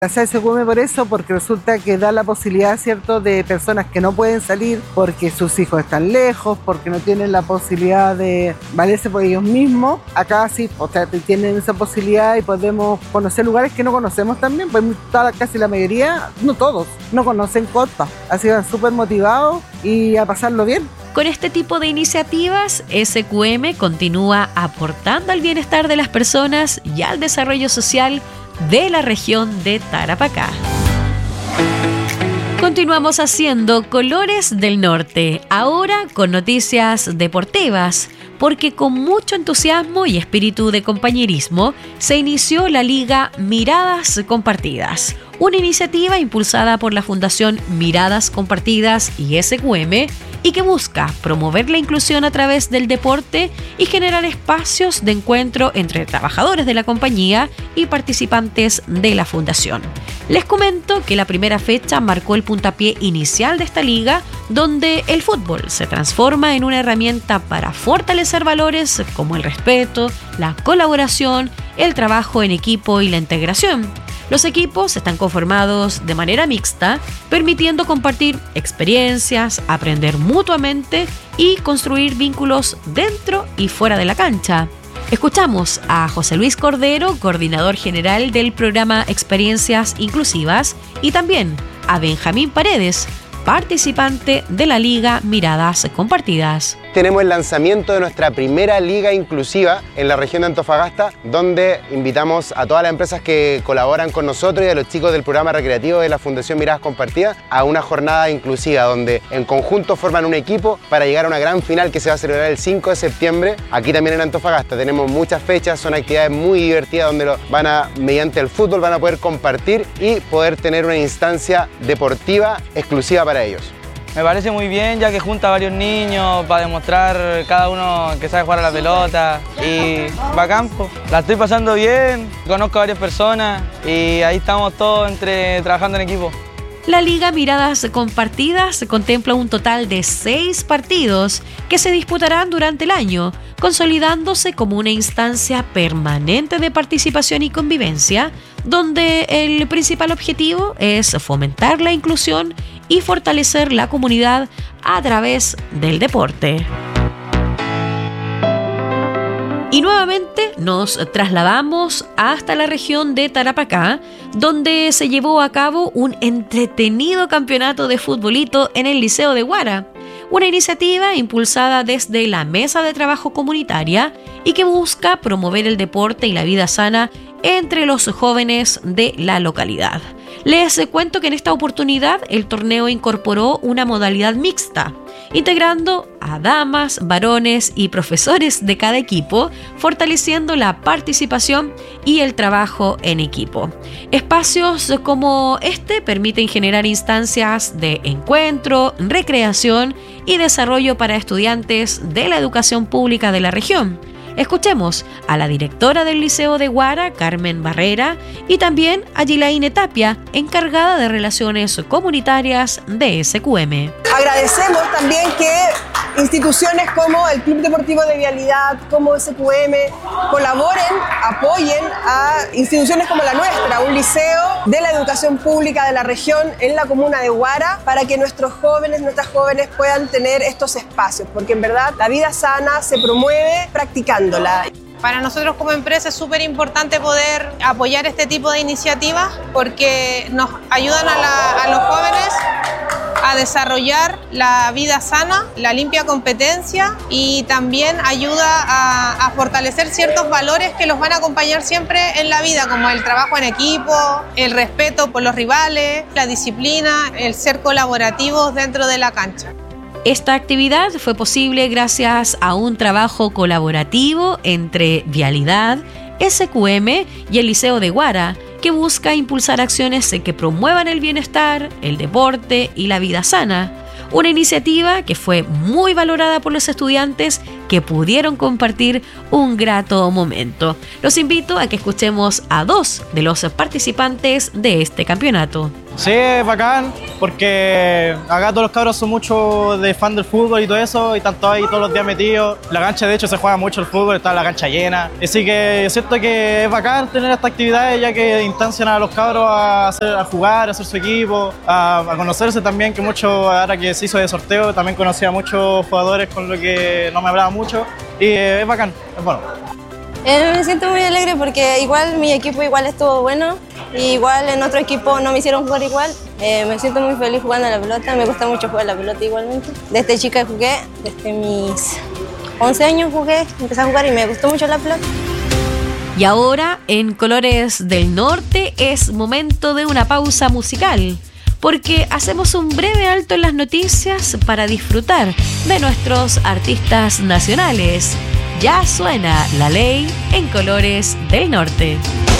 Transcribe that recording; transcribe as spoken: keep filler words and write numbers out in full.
Gracias a S Q M por eso, porque resulta que da la posibilidad, ¿cierto?, de personas que no pueden salir porque sus hijos están lejos, porque no tienen la posibilidad de valerse por ellos mismos. Acá sí, o sea, tienen esa posibilidad y podemos conocer lugares que no conocemos también, pues toda, casi la mayoría, no todos, no conocen Costa. Así que van súper motivados y a pasarlo bien. Con este tipo de iniciativas, S Q M continúa aportando al bienestar de las personas y al desarrollo social de la región de Tarapacá. Continuamos haciendo Colores del Norte, ahora con noticias deportivas, porque con mucho entusiasmo y espíritu de compañerismo se inició la Liga Miradas Compartidas, una iniciativa impulsada por la Fundación Miradas Compartidas y S Q M y que busca promover la inclusión a través del deporte y generar espacios de encuentro entre trabajadores de la compañía y participantes de la fundación. Les comento que la primera fecha marcó el puntapié inicial de esta liga, donde el fútbol se transforma en una herramienta para fortalecer valores como el respeto, la colaboración, el trabajo en equipo y la integración. Los equipos están conformados de manera mixta, permitiendo compartir experiencias, aprender mutuamente y construir vínculos dentro y fuera de la cancha. Escuchamos a José Luis Cordero, coordinador general del programa Experiencias Inclusivas, y también a Benjamín Paredes, participante de la Liga Miradas Compartidas. Tenemos el lanzamiento de nuestra primera liga inclusiva en la región de Antofagasta, donde invitamos a todas las empresas que colaboran con nosotros y a los chicos del programa recreativo de la Fundación Miradas Compartidas a una jornada inclusiva donde en conjunto forman un equipo para llegar a una gran final que se va a celebrar el cinco de septiembre aquí también en Antofagasta. Tenemos muchas fechas, son actividades muy divertidas donde lo van a, mediante el fútbol van a poder compartir y poder tener una instancia deportiva exclusiva para ellos. Me parece muy bien, ya que junta a varios niños para demostrar cada uno que sabe jugar a la pelota y va a campo. La estoy pasando bien, conozco a varias personas y ahí estamos todos entre, trabajando en equipo. La Liga Miradas Compartidas contempla un total de seis partidos que se disputarán durante el año, consolidándose como una instancia permanente de participación y convivencia, donde el principal objetivo es fomentar la inclusión y fortalecer la comunidad a través del deporte. Y nuevamente nos trasladamos hasta la región de Tarapacá, donde se llevó a cabo un entretenido campeonato de futbolito en el Liceo de Guara, una iniciativa impulsada desde la Mesa de Trabajo Comunitaria y que busca promover el deporte y la vida sana entre los jóvenes de la localidad. Les cuento que en esta oportunidad el torneo incorporó una modalidad mixta, integrando a damas, varones y profesores de cada equipo, fortaleciendo la participación y el trabajo en equipo. Espacios como este permiten generar instancias de encuentro, recreación y desarrollo para estudiantes de la educación pública de la región. Escuchemos a la directora del Liceo de Guara, Carmen Barrera, y también a Gilaine Tapia, encargada de Relaciones Comunitarias de S Q M. Agradecemos también que instituciones como el Club Deportivo de Vialidad, como S Q M, colaboren, apoyen a instituciones como la nuestra, un liceo de la educación pública de la región en la comuna de Guara, para que nuestros jóvenes, nuestras jóvenes puedan tener estos espacios, porque en verdad la vida sana se promueve practicándola. Para nosotros como empresa es súper importante poder apoyar este tipo de iniciativas porque nos ayudan a, la, a los jóvenes a desarrollar la vida sana, la limpia competencia y también ayuda a, a fortalecer ciertos valores que los van a acompañar siempre en la vida, como el trabajo en equipo, el respeto por los rivales, la disciplina, el ser colaborativos dentro de la cancha. Esta actividad fue posible gracias a un trabajo colaborativo entre Vialidad, S Q M y el Liceo de Guara, que busca impulsar acciones que promuevan el bienestar, el deporte y la vida sana. Una iniciativa que fue muy valorada por los estudiantes, que pudieron compartir un grato momento. Los invito a que escuchemos a dos de los participantes de este campeonato. Sí, es bacán, porque acá todos los cabros son mucho de fan del fútbol y todo eso, y están todos ahí todos los días metidos. La cancha, de hecho, se juega mucho el fútbol, está la cancha llena. Así que siento que es bacán tener estas actividades, ya que instancian a los cabros a, hacer, a jugar, a hacer su equipo, a, a conocerse también, que mucho, ahora que se hizo de sorteo, también conocía a muchos jugadores con lo que no me hablaba mucho, y es bacán, es bueno. Eh, me siento muy alegre porque igual mi equipo igual estuvo bueno, y igual en otro equipo no me hicieron jugar igual. Eh, me siento muy feliz jugando a la pelota, me gusta mucho jugar a la pelota igualmente. Desde chica jugué, desde mis once años jugué, empecé a jugar y me gustó mucho la pelota. Y ahora, en Colores del Norte, es momento de una pausa musical, porque hacemos un breve alto en las noticias para disfrutar de nuestros artistas nacionales. Ya suena La Ley en Colores del Norte.